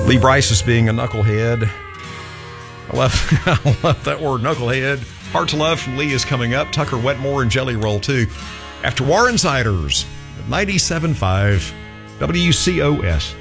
Lee Brice is being a knucklehead. I love that word, knucklehead. Heart to Love from Lee is coming up. Tucker Wetmore and Jelly Roll, too. After War Insiders, 97.5 WCOS.